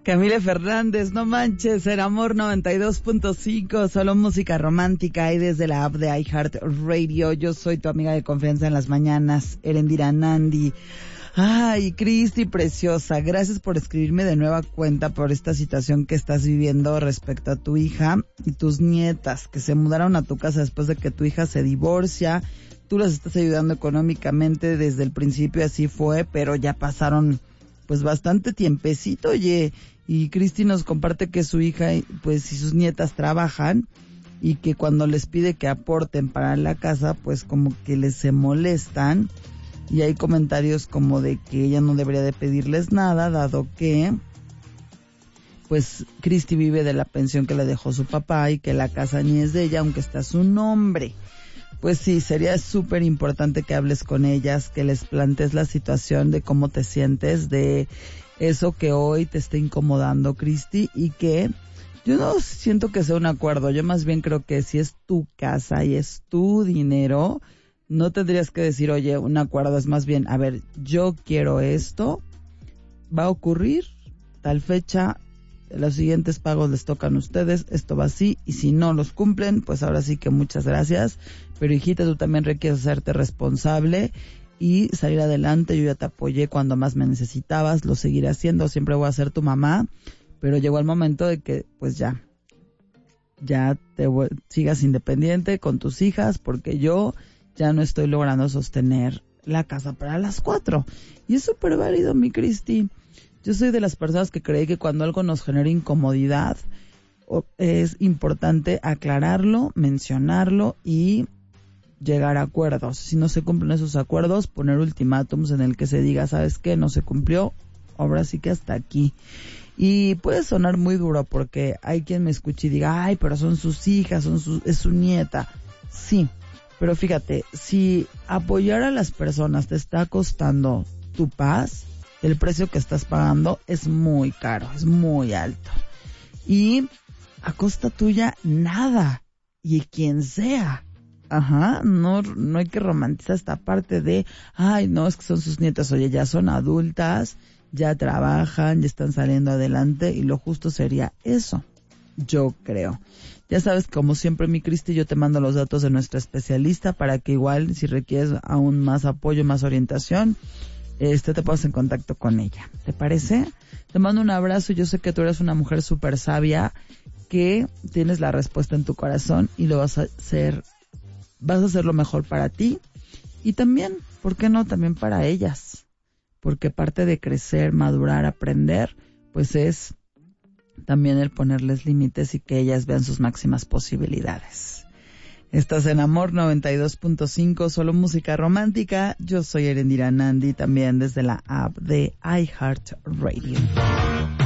Camila Fernández, no manches, el amor 92.5, solo música romántica y desde la app de iHeartRadio. Yo soy tu amiga de confianza en las mañanas, Erendira Nandi. Ay, Cristi preciosa, gracias por escribirme de nueva cuenta por esta situación que estás viviendo respecto a tu hija y tus nietas que se mudaron a tu casa después de que tu hija se divorcia. Tú las estás ayudando económicamente desde el principio, así fue, pero ya pasaron pues bastante tiempecito, oye, y Cristi nos comparte que su hija pues y sus nietas trabajan y que cuando les pide que aporten para la casa pues como que les se molestan y hay comentarios como de que ella no debería de pedirles nada dado que pues Cristi vive de la pensión que le dejó su papá y que la casa ni es de ella aunque está su nombre. Pues sí, sería súper importante que hables con ellas, que les plantees la situación de cómo te sientes, de eso que hoy te está incomodando, Cristi, y que yo no siento que sea un acuerdo, yo más bien creo que si es tu casa y es tu dinero, no tendrías que decir, oye, un acuerdo, es más bien, a ver, yo quiero esto, va a ocurrir tal fecha, los siguientes pagos les tocan a ustedes, esto va así, y si no los cumplen, pues ahora sí que muchas gracias, pero hijita, tú también requieres hacerte responsable y salir adelante. Yo ya te apoyé cuando más me necesitabas, lo seguiré haciendo, siempre voy a ser tu mamá, pero llegó el momento de que pues ya sigas independiente con tus hijas, porque yo ya no estoy logrando sostener la casa para las 4, y es súper válido, mi Cristi. Yo soy de las personas que cree que cuando algo nos genera incomodidad, es importante aclararlo, mencionarlo y llegar a acuerdos. Si no se cumplen esos acuerdos, poner ultimátums en el que se diga, ¿sabes qué? No se cumplió, ahora sí que hasta aquí. Y puede sonar muy duro porque hay quien me escuche y diga, ay, pero son sus hijas, es su nieta. Sí, pero fíjate, si apoyar a las personas te está costando tu paz, el precio que estás pagando es muy caro, es muy alto. Y a costa tuya, nada. Y quien sea. Ajá, no hay que romantizar esta parte de, ay, no, es que son sus nietas. Oye, ya son adultas, ya trabajan, ya están saliendo adelante y lo justo sería eso, yo creo. Ya sabes, como siempre, mi Cristi, yo te mando los datos de nuestra especialista para que igual, si requieres aún más apoyo, más orientación, te pongas en contacto con ella. ¿Te parece? Te mando un abrazo. Yo sé que tú eres una mujer súper sabia, que tienes la respuesta en tu corazón y lo vas a hacer lo mejor para ti y también, ¿por qué no? También para ellas. Porque parte de crecer, madurar, aprender, pues es también el ponerles límites y que ellas vean sus máximas posibilidades. Estás en Amor 92.5, solo música romántica. Yo soy Erendira Nandi, también desde la app de iHeartRadio.